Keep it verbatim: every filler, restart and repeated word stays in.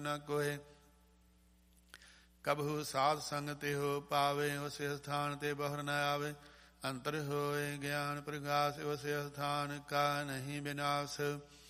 न कोय। कबहु साध संग तिहो पावे, उस स्थान ते बहर न आवे। अंतर होए ज्ञान प्रकाश, उस स्थान का नहीं विनाश।